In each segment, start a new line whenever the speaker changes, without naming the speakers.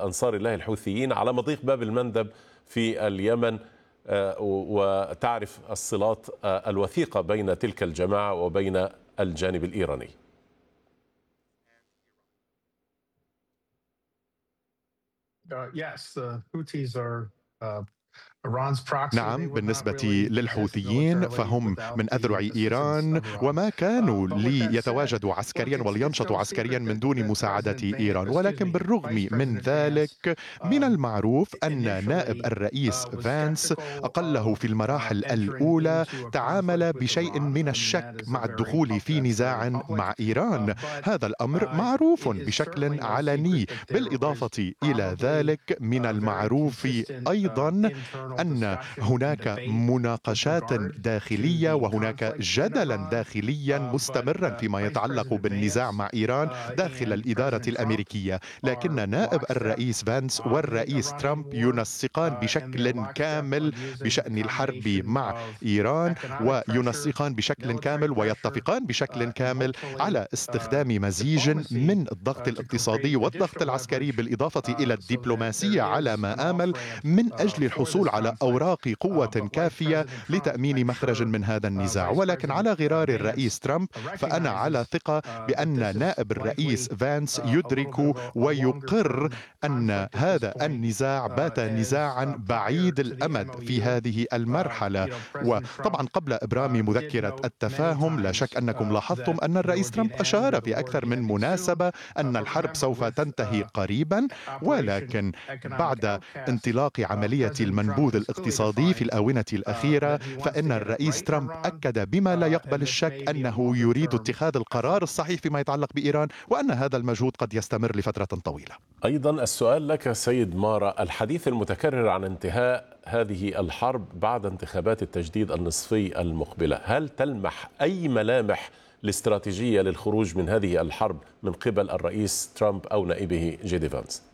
أنصار الله الحوثيين على مضيق باب المندب في اليمن، وتعرف الصلات الوثيقة بين تلك الجماعة وبين الجانب الإيراني.
نعم، بالنسبة للحوثيين فهم من أذرع إيران، وما كانوا ليتواجدوا عسكريا ولينشطوا عسكريا من دون مساعدة إيران. ولكن بالرغم من ذلك من المعروف أن نائب الرئيس فانس أقله في المراحل الأولى تعامل بشيء من الشك مع الدخول في نزاع مع إيران. هذا الأمر معروف بشكل علني. بالإضافة إلى ذلك من المعروف أيضا أن هناك مناقشات داخلية وهناك جدلا داخليا مستمرا فيما يتعلق بالنزاع مع إيران داخل الإدارة الأمريكية. لكن نائب الرئيس فانس والرئيس ترامب ينسقان بشكل كامل بشأن الحرب مع إيران، وينسقان بشكل كامل ويتفقان بشكل كامل على استخدام مزيج من الضغط الاقتصادي والضغط العسكري بالإضافة إلى الدبلوماسية على ما آمل من أجل الحصول على أوراق قوة كافية لتأمين مخرج من هذا النزاع. ولكن على غرار الرئيس ترامب فأنا على ثقة بأن نائب الرئيس فانس يدرك ويقر أن هذا النزاع بات نزاعا بعيد الأمد في هذه المرحلة. وطبعا قبل إبرام مذكرة التفاهم لا شك أنكم لاحظتم أن الرئيس ترامب أشار في أكثر من مناسبة أن الحرب سوف تنتهي قريبا، ولكن بعد انطلاق عملية المنبوذ الاقتصادي في الآونة الأخيرة فإن الرئيس ترامب أكد بما لا يقبل الشك أنه يريد اتخاذ القرار الصحيح فيما يتعلق بإيران، وأن هذا المجهود قد يستمر لفترة طويلة.
أيضا السؤال لك سيد مارا، الحديث المتكرر عن انتهاء هذه الحرب بعد انتخابات التجديد النصفي المقبلة، هل تلمح أي ملامح الاستراتيجية للخروج من هذه الحرب من قبل الرئيس ترامب أو نائبه جي دي فانس؟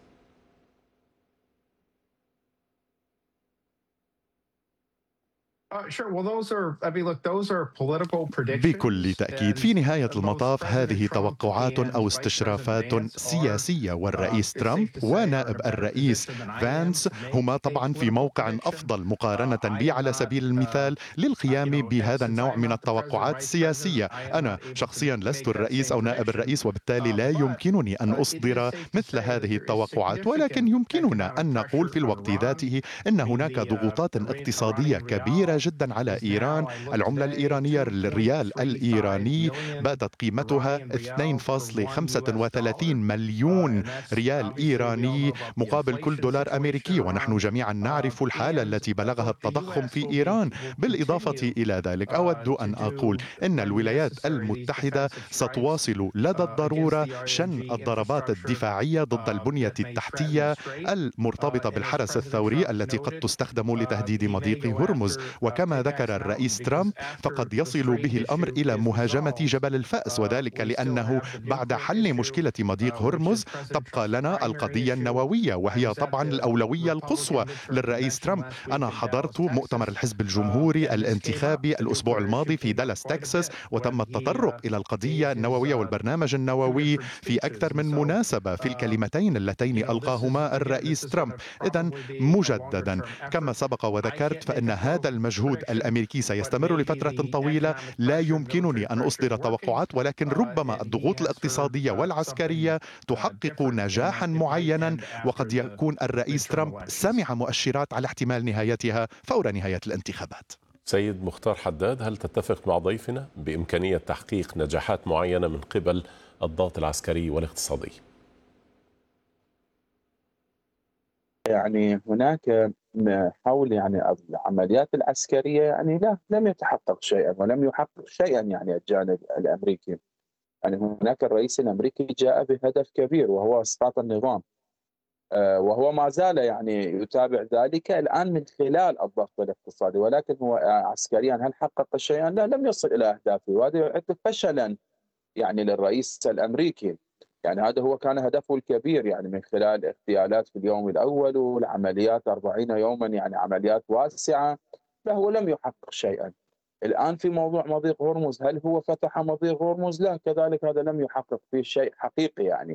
بكل تأكيد في نهاية المطاف هذه توقعات أو استشرافات سياسية، والرئيس ترامب ونائب الرئيس فانس هما طبعا في موقع أفضل مقارنة بي على سبيل المثال للقيام بهذا النوع من التوقعات السياسية. أنا شخصيا لست الرئيس أو نائب الرئيس، وبالتالي لا يمكنني أن أصدر مثل هذه التوقعات، ولكن يمكننا أن نقول في الوقت ذاته أن هناك ضغوطات اقتصادية كبيرة جدا على إيران. العملة الإيرانية الريال الإيراني باتت قيمتها 2.35 مليون ريال إيراني مقابل كل دولار أمريكي، ونحن جميعا نعرف الحالة التي بلغها التضخم في إيران. بالإضافة إلى ذلك أود أن أقول أن الولايات المتحدة ستواصل لدى الضرورة شن الضربات الدفاعية ضد البنية التحتية المرتبطة بالحرس الثوري التي قد تستخدم لتهديد مضيق هرمز. وكما ذكر الرئيس ترامب فقد يصل به الأمر إلى مهاجمة جبل الفأس، وذلك لأنه بعد حل مشكلة مضيق هرمز تبقى لنا القضية النووية، وهي طبعا الأولوية القصوى للرئيس ترامب. أنا حضرت مؤتمر الحزب الجمهوري الانتخابي الأسبوع الماضي في دالاس تكساس، وتم التطرق إلى القضية النووية والبرنامج النووي في أكثر من مناسبة في الكلمتين اللتين ألقاهما الرئيس ترامب. إذن مجددا كما سبق وذكرت فإن هذا المجهود الأمريكي سيستمر لفترة طويلة. لا يمكنني أن أصدر توقعات، ولكن ربما الضغوط الاقتصادية والعسكرية تحقق نجاحا معينا، وقد يكون الرئيس ترامب سمع مؤشرات على احتمال نهايتها فور نهاية الانتخابات.
سيد مختار حداد، هل تتفق مع ضيفنا بإمكانية تحقيق نجاحات معينة من قبل الضغط العسكري والاقتصادي؟
يعني هناك حول العمليات العسكرية لا لم يتحقق شيئا ولم يحقق شيئا الجانب الأمريكي. هناك الرئيس الأمريكي جاء بهدف كبير وهو إسقاط النظام، وهو ما زال يتابع ذلك الآن من خلال الضغط الاقتصادي، ولكن هو عسكريا هل حقق شيئا؟ لا، لم يصل إلى أهدافه، وهذا يعد فشلا للرئيس الأمريكي. هذا هو كان هدفه الكبير من خلال اغتيالات في اليوم الأول والعمليات 40 يوما عمليات واسعة. لا، هو لم يحقق شيئا. الآن في موضوع مضيق هرمز، هل هو فتح مضيق هرمز؟ لا، كذلك هذا لم يحقق فيه شيء حقيقي.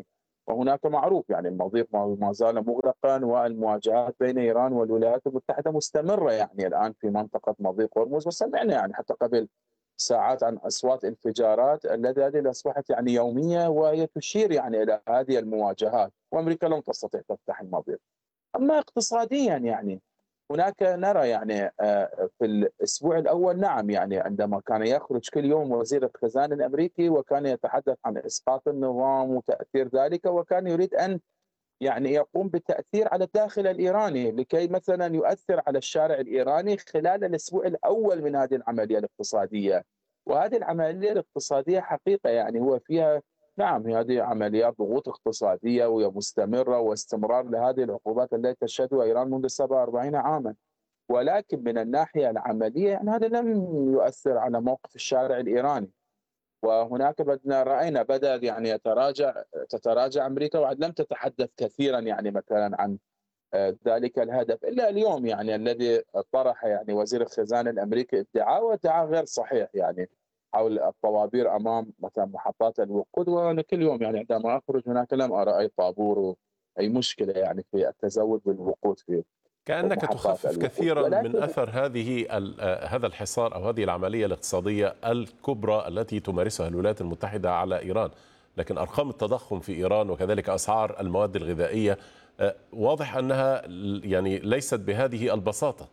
وهناك معروف يعني المضيق ما زال مغلقا، والمواجهات بين إيران والولايات المتحدة مستمرة يعني الآن في منطقة مضيق هرمز، وسمعنا يعني حتى قبل ساعات عن أصوات انفجارات التي أصبحت يعني يومية، وهي تشير يعني إلى هذه المواجهات، وأمريكا لم تستطع تفتح المضيق. أما اقتصاديا يعني هناك نرى يعني في الأسبوع الأول نعم يعني عندما كان يخرج كل يوم وزير الخزانة الأمريكي وكان يتحدث عن إسقاط النظام وتأثير ذلك، وكان يريد أن يعني يقوم بالتأثير على الداخل الإيراني لكي مثلا يؤثر على الشارع الإيراني خلال الأسبوع الأول من هذه العملية الاقتصادية. وهذه العملية الاقتصادية حقيقة يعني هو فيها نعم هذه عمليات ضغوط اقتصادية وهي مستمرة واستمرار لهذه العقوبات التي تشهدها إيران منذ 47 عاما، ولكن من الناحية العملية يعني هذا لم يؤثر على موقف الشارع الإيراني. وهناك رأينا بدأ يعني تتراجع أمريكا، وعد لم تتحدث كثيرا يعني مثلا عن ذلك الهدف إلا اليوم يعني الذي طرح يعني وزير الخزانة الأمريكي ادعاء غير صحيح يعني حول الطوابير أمام مثلا محطات الوقود. وأنا كل يوم يعني عندما أخرج هناك لم أرى أي طابور أي مشكلة يعني في التزود بالوقود في
كأنك
محطات
تخفف
الوقود.
كثيرا من أثر هذا الحصار أو هذه العملية الاقتصادية الكبرى التي تمارسها الولايات المتحدة على إيران، لكن أرقام التضخم في إيران وكذلك أسعار المواد الغذائية واضح أنها يعني ليست بهذه البساطة.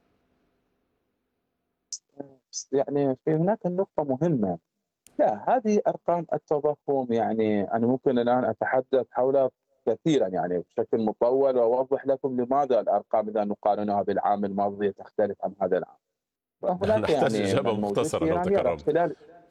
يعني في هناك نقطة مهمة، لا هذه أرقام التضخم يعني أنا ممكن الآن أتحدث حولها كثيرا يعني بشكل مطول وأوضح لكم لماذا الأرقام إذا نقارنها بالعام الماضي تختلف عن هذا العام. وهناك
نحتاج
يعني
إجابة
الموجود في
مختصرة لو
إيران يرى
تكرمت.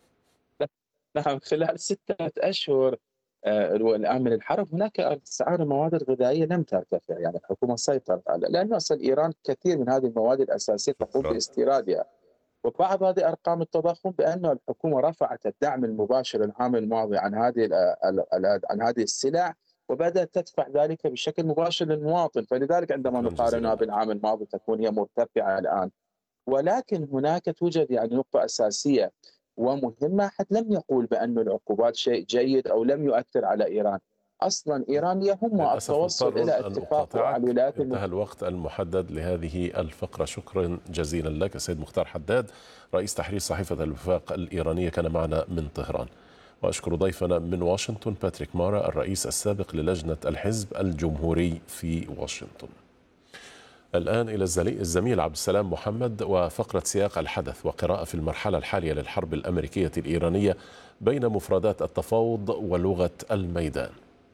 خلال 6 أشهر الآن من الحرب هناك أسعار المواد الغذائية لم ترتفع، يعني الحكومة سيطرت على، لأنه أصلا إيران كثير من هذه المواد الأساسية تقوم باستيرادها. وبعض هذه ارقام التضخم بان الحكومه رفعت الدعم المباشر العام الماضي عن هذه السلع، وبدات تدفع ذلك بشكل مباشر للمواطن، فلذلك عندما نقارنها بالعام الماضي تكون هي مرتفعه الان. ولكن هناك توجد يعني نقطه اساسيه ومهمه، حد لم يقول بان العقوبات شيء جيد او لم يؤثر على ايران. اصلا ايران يهمها
للأسف
التوصل
مضطر
الى
أن
اتفاق مع
أقاطعك،
الولايات
انتهى الوقت المحدد لهذه الفقرة. شكرا جزيلا لك السيد مختار حداد رئيس تحرير صحيفة الوفاق الإيرانية، كان معنا من طهران. وأشكر ضيفنا من واشنطن باتريك مارا الرئيس السابق للجنة الحزب الجمهوري في واشنطن. الآن إلى الزميل عبد السلام محمد وفقرة سياق الحدث وقراءة في المرحلة الحالية للحرب الأمريكية الإيرانية بين مفردات التفاوض ولغة الميدان.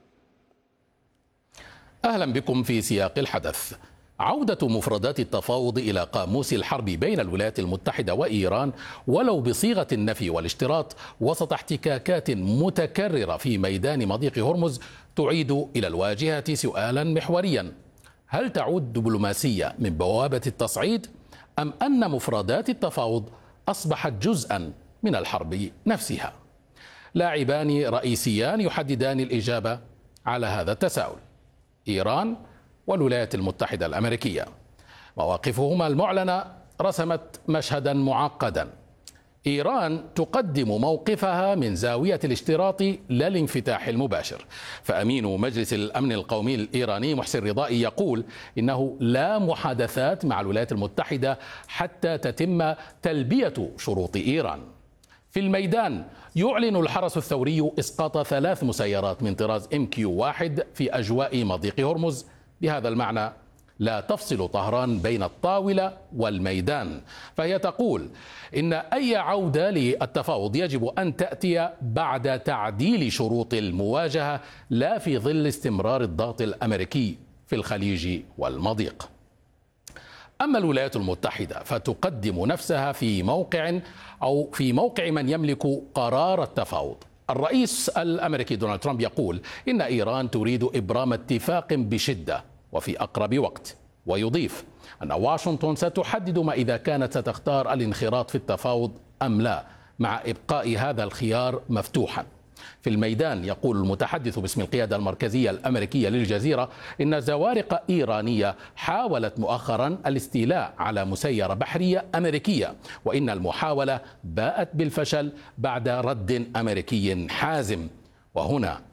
أهلا بكم في سياق الحدث. عودة مفردات التفاوض إلى قاموس الحرب بين الولايات المتحدة وإيران ولو بصيغة النفي والاشتراط وسط احتكاكات متكررة في ميدان مضيق هرمز تعيد إلى الواجهة سؤالا محوريا: هل تعود دبلوماسية من بوابة التصعيد أم أن مفردات التفاوض أصبحت جزءا من الحرب نفسها؟ لاعبان رئيسيان يحددان الإجابة على هذا التساؤل: إيران والولايات المتحدة الأمريكية. مواقفهما المعلنة رسمت مشهدا معقدا. إيران تقدم موقفها من زاوية الاشتراط لا الانفتاح المباشر، فأمين مجلس الأمن القومي الإيراني محسن رضائي يقول إنه لا محادثات مع الولايات المتحدة حتى تتم تلبية شروط إيران. في الميدان يعلن الحرس الثوري إسقاط 3 مسيرات من طراز MQ-1 في أجواء مضيق هرمز. بهذا المعنى لا تفصل طهران بين الطاولة والميدان، فهي تقول إن أي عودة للتفاوض يجب أن تأتي بعد تعديل شروط المواجهة لا في ظل استمرار الضغط الأمريكي في الخليج والمضيق. أما الولايات المتحدة فتقدم نفسها في موقع من يملك قرار التفاوض. الرئيس الأمريكي دونالد ترامب يقول إن إيران تريد إبرام اتفاق بشدة وفي أقرب وقت، ويضيف أن واشنطن ستحدد ما إذا كانت ستختار الانخراط في التفاوض أم لا، مع إبقاء هذا الخيار مفتوحا. في الميدان يقول المتحدث باسم القيادة المركزية الأمريكية للجزيرة إن زوارق إيرانية حاولت مؤخرا الاستيلاء على مسيرة بحرية أمريكية، وإن المحاولة باءت بالفشل بعد رد أمريكي حازم. وهنا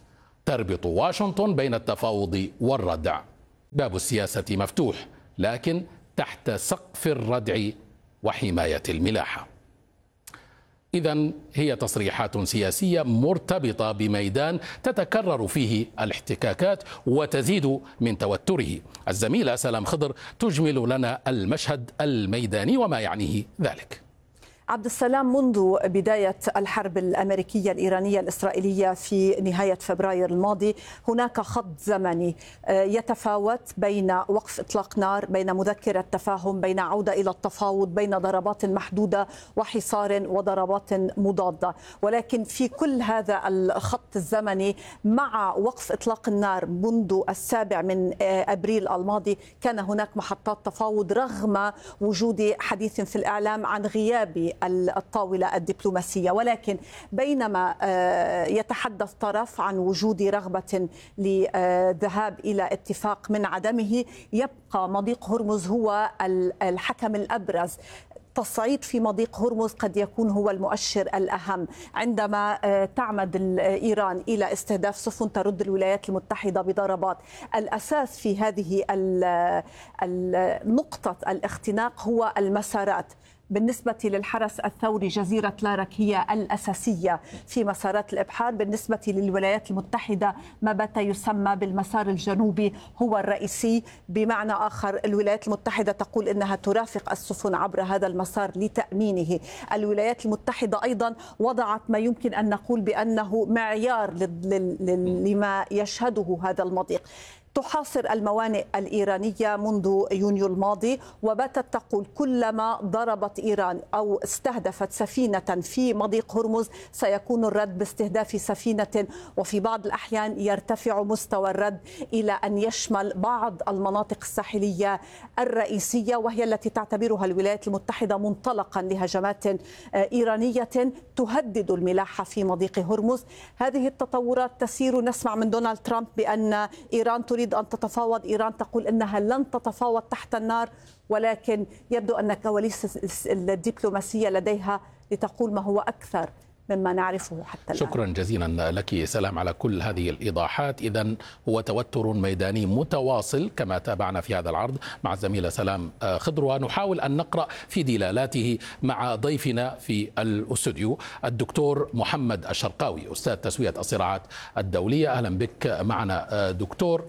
تربط واشنطن بين التفاوض والردع. باب السياسة مفتوح، لكن تحت سقف الردع وحماية الملاحة. إذن هي تصريحات سياسية مرتبطة بميدان تتكرر فيه الاحتكاكات وتزيد من توتره. الزميلة سلام خضر تجمل لنا المشهد الميداني وما يعنيه ذلك.
عبد السلام، منذ بداية الحرب الأمريكية الإيرانية الإسرائيلية في نهاية فبراير الماضي هناك خط زمني يتفاوت بين وقف إطلاق نار، بين مذكرة تفاهم، بين عودة إلى التفاوض، بين ضربات محدودة وحصار وضربات مضادة. ولكن في كل هذا الخط الزمني مع وقف إطلاق النار منذ 7 أبريل الماضي كان هناك محطات تفاوض رغم وجود حديث في الإعلام عن غياب الطاولة الدبلوماسية. ولكن بينما يتحدث طرف عن وجود رغبة للذهاب إلى اتفاق من عدمه، يبقى مضيق هرمز هو الحكم الأبرز. تصعيد في مضيق هرمز قد يكون هو المؤشر الأهم عندما تعمد إيران إلى استهداف سفن ترد الولايات المتحدة بضربات. الأساس في هذه نقطة الاختناق هو المسارات. بالنسبة للحرس الثوري جزيرة لارك هي الأساسية في مسارات الإبحار. بالنسبة للولايات المتحدة ما بات يسمى بالمسار الجنوبي هو الرئيسي. بمعنى آخر الولايات المتحدة تقول إنها ترافق السفن عبر هذا المسار لتأمينه. الولايات المتحدة أيضا وضعت ما يمكن أن نقول بأنه معيار لما يشهده هذا المضيق. تحاصر الموانئ الإيرانية منذ يونيو الماضي، وباتت تقول كلما ضربت إيران أو استهدفت سفينة في مضيق هرمز سيكون الرد باستهداف سفينة، وفي بعض الأحيان يرتفع مستوى الرد إلى أن يشمل بعض المناطق الساحلية الرئيسية، وهي التي تعتبرها الولايات المتحدة منطلقا لهجمات إيرانية تهدد الملاحة في مضيق هرمز. هذه التطورات تسير. نسمع من دونالد ترامب بأن إيران تريد أن تتفاوض. إيران تقول أنها لن تتفاوض تحت النار، ولكن يبدو أن كواليس الدبلوماسية لديها لتقول ما هو أكثر مما نعرفه حتى الآن.
شكرا جزيلا لك سلام على كل هذه الإيضاحات. إذن هو توتر ميداني متواصل كما تابعنا في هذا العرض مع الزميلة سلام خضر، ونحاول أن نقرأ في دلالاته مع ضيفنا في الاستوديو الدكتور محمد الشرقاوي أستاذ تسوية الصراعات الدولية. أهلا بك معنا دكتور.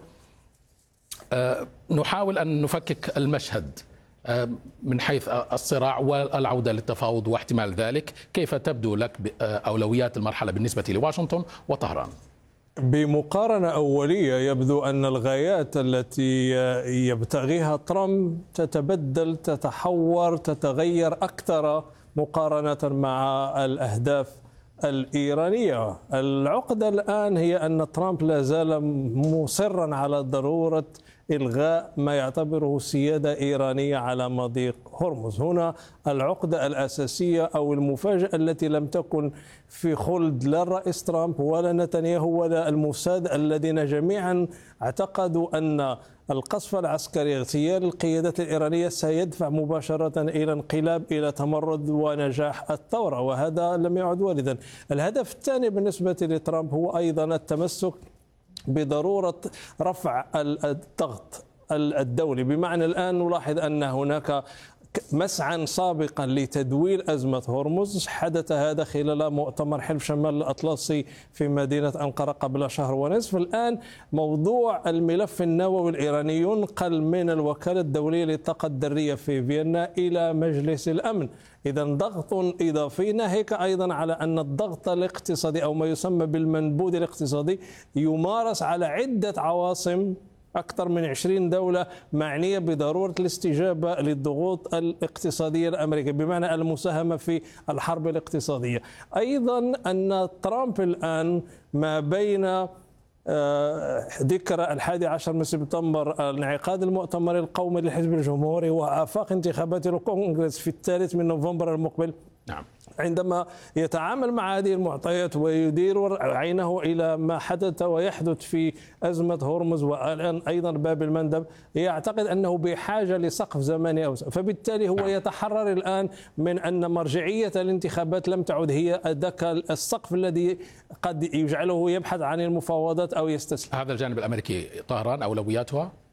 نحاول أن نفكك المشهد من حيث الصراع والعودة للتفاوض واحتمال ذلك. كيف تبدو لك أولويات المرحلة بالنسبة لواشنطن وطهران؟
بمقارنة أولية يبدو أن الغايات التي يبتغيها ترامب تتبدل، تتحور، تتغير أكثر مقارنة مع الأهداف الإيرانية. العقدة الآن هي أن ترامب لا زال مصرا على ضرورة إلغاء ما يعتبره سيادة إيرانية على مضيق هرمز. هنا العقدة الأساسية أو المفاجأة التي لم تكن في خلد لا الرئيس ترامب ولا نتنياهو ولا الموساد، الذين جميعا اعتقدوا أن القصف العسكري اغتيال القيادات الإيرانية سيدفع مباشرة إلى انقلاب، إلى تمرد ونجاح الثورة، وهذا لم يعد واردا. الهدف الثاني بالنسبة لترامب هو أيضا التمسك بضرورة رفع الضغط الدولي. بمعنى الآن نلاحظ أن هناك مسعى سابقا لتدوير أزمة هرمز. حدث هذا خلال مؤتمر حلف شمال الأطلسي في مدينة أنقرة قبل شهر ونصف. الآن موضوع الملف النووي الإيراني ينقل من الوكالة الدولية للطاقة الذرية في فيينا إلى مجلس الأمن. إذا ضغط إضافي، ناهيك أيضا على أن الضغط الاقتصادي أو ما يسمى بالمنبوذ الاقتصادي يمارس على عدة عواصم. أكثر من 20 دولة معنية بضرورة الاستجابة للضغوط الاقتصادية الأمريكية، بمعنى المساهمة في الحرب الاقتصادية. أيضا أن ترامب الآن ما بين ذكرى 11 من سبتمبر انعقاد المؤتمر القومي للحزب الجمهوري وآفاق انتخابات الكونغرس في 3 من نوفمبر المقبل.
نعم.
عندما يتعامل مع هذه المعطيات ويدير عينه إلى ما حدث ويحدث في أزمة هرمز والآن أيضا باب المندب، يعتقد أنه بحاجة لسقف زمني أوسع، فبالتالي هو يتحرر الآن من أن مرجعية الانتخابات لم تعد هي ذاك السقف الذي قد يجعله يبحث عن المفاوضات أو يستسلم.
هذا الجانب الأمريكي، طهران أولوياتها؟